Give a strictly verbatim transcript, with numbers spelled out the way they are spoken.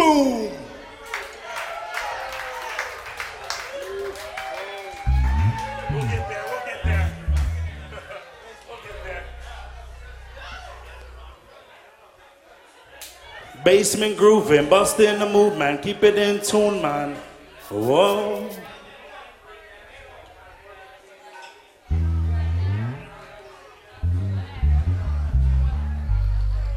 boom. We'll get there, we'll get there. We'll get there. Basement grooving, busting the move, man. Keep it in tune, man. Whoa.